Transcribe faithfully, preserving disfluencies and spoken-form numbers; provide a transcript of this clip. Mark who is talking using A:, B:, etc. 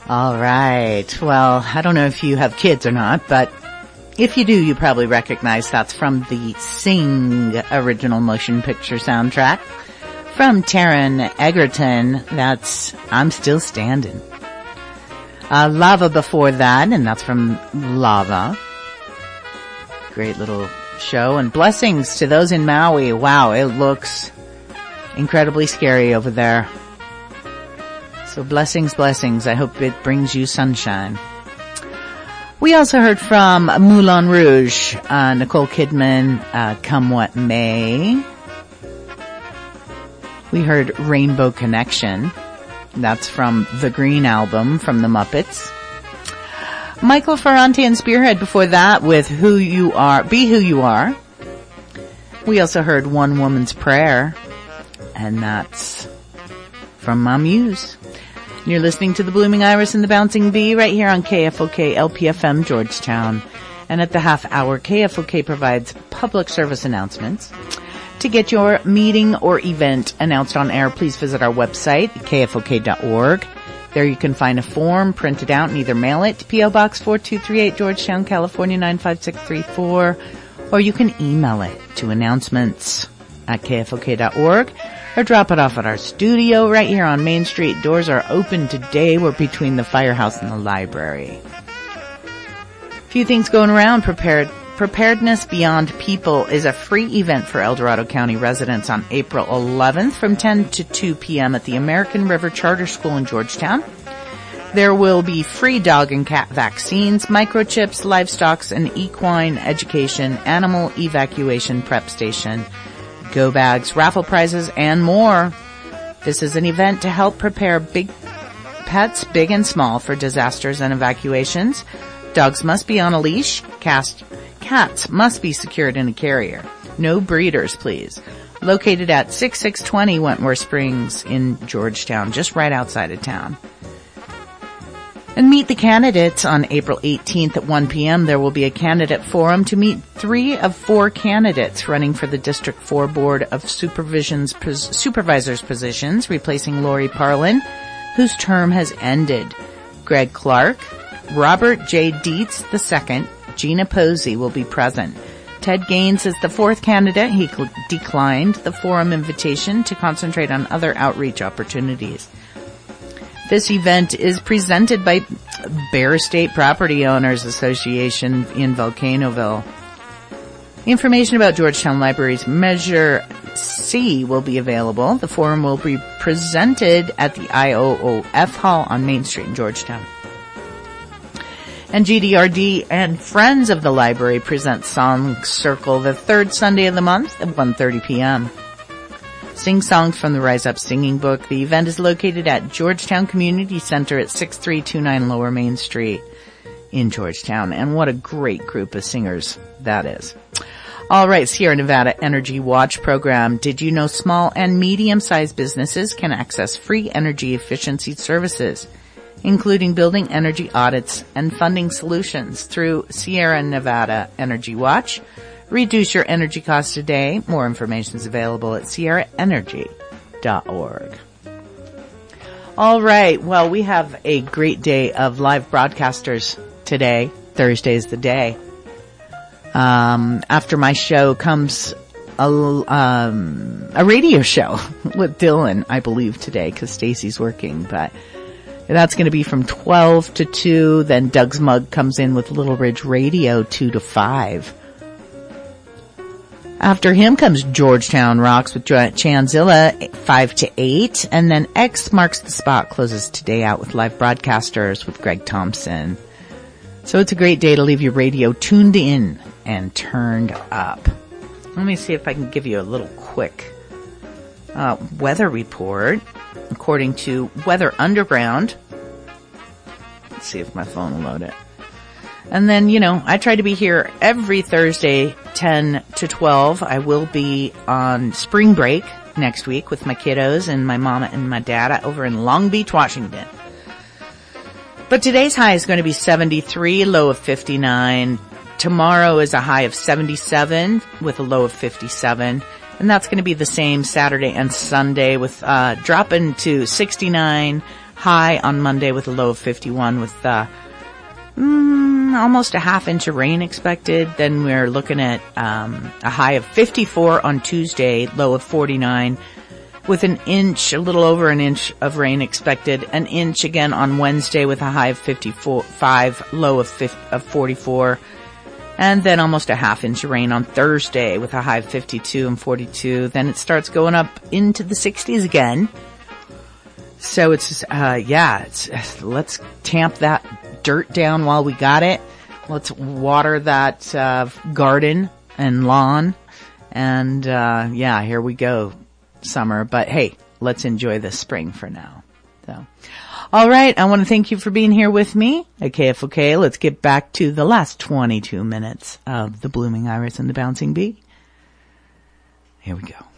A: All right. Well, I don't know if you have kids or not, but if you do, you probably recognize that's from the Sing original motion picture soundtrack. From Taron Egerton, that's I'm Still Standing. Uh, Lava before that, and that's from Lava. Great little show. And blessings to those in Maui. Wow, it looks incredibly scary over there. So blessings, blessings. I hope it brings you sunshine. We also heard from Moulin Rouge, uh, Nicole Kidman, uh, Come What May. We heard Rainbow Connection. That's from the Green Album from the Muppets. Michael Ferrante and Spearhead before that with Who You Are, Be Who You Are. We also heard One Woman's Prayer, and that's from Ma Muse. You're listening to the Blooming Iris and the Bouncing Bee right here on K F O K L P F M Georgetown. And at the half hour, K F O K provides public service announcements. To get your meeting or event announced on air, please visit our website, K F O K dot org. There you can find a form, print it out, and either mail it to P O Box four two three eight, Georgetown, California nine five six three four, or you can email it to announcements at K F O K dot org. Or drop it off at our studio right here on Main Street. Doors are open today. We're between the firehouse and the library. A few things going around. Prepared, Preparedness Beyond People is a free event for El Dorado County residents on April eleventh from ten to two p.m. at the American River Charter School in Georgetown. There will be free dog and cat vaccines, microchips, livestock and equine education, animal evacuation prep station, go bags, raffle prizes, and more. This is an event to help prepare big pets, big and small, for disasters and evacuations. Dogs must be on a leash. Cast, cats must be secured in a carrier. No breeders, please. Located at sixty-six twenty Wentworth Springs in Georgetown, just right outside of town. And meet the candidates on April eighteenth at one p.m. There will be a candidate forum to meet three of four candidates running for the District four Board of Supervision's Supervisors positions, replacing Lori Parlin, whose term has ended. Greg Clark, Robert J. Dietz the second, Gina Posey will be present. Ted Gaines is the fourth candidate. He cl- declined the forum invitation to concentrate on other outreach opportunities. This event is presented by Bear State Property Owners Association in Volcanoville. Information about Georgetown Library's Measure C will be available. The forum will be presented at the I O O F Hall on Main Street in Georgetown. And G D R D and Friends of the Library present Song Circle the third Sunday of the month at one thirty p.m. Sing songs from the Rise Up Singing Book. The event is located at Georgetown Community Center at sixty-three twenty-nine Lower Main Street in Georgetown. And what a great group of singers that is. All right, Sierra Nevada Energy Watch program. Did you know small and medium-sized businesses can access free energy efficiency services, including building energy audits and funding solutions through Sierra Nevada Energy Watch? Reduce your energy costs today. More information is available at sierra energy dot org. All right. Well, we have a great day of live broadcasters today. Thursday is the day. Um, after my show comes a, um, a radio show with Dylan, I believe, today, because Stacy's working. But that's going to be from twelve to two. Then Doug's Mug comes in with Little Ridge Radio two to five. After him comes Georgetown Rocks with Chanzilla, five to eight. And then X Marks the Spot closes today out with live broadcasters with Greg Thompson. So it's a great day to leave your radio tuned in and turned up. Let me see if I can give you a little quick uh, weather report. According to Weather Underground. Let's see if my phone will load it. And then, you know, I try to be here every Thursday, ten to twelve. I will be on spring break next week with my kiddos and my mama and my dada over in Long Beach, Washington. But today's high is going to be seventy-three, low of fifty-nine. Tomorrow is a high of seventy-seven with a low of fifty-seven. And that's going to be the same Saturday and Sunday with, uh, dropping to sixty-nine, high on Monday with a low of fifty-one with, uh, mm, almost a half inch of rain expected. Then we're looking at, um, a high of fifty-four on Tuesday, low of forty-nine with an inch, a little over an inch of rain expected. An inch again on Wednesday with a high of fifty-five, low of forty-four. And then almost a half inch of rain on Thursday with a high of fifty-two and forty-two. Then it starts going up into the sixties again. So it's, uh, yeah, it's, let's tamp that dirt down while we got it. Let's water that, uh, garden and lawn. And, uh, yeah, here we go. Summer, but hey, let's enjoy the spring for now. So, all right. I want to thank you for being here with me at K F O K. Let's get back to the last twenty-two minutes of the Blooming Iris and the Bouncing Bee. Here we go.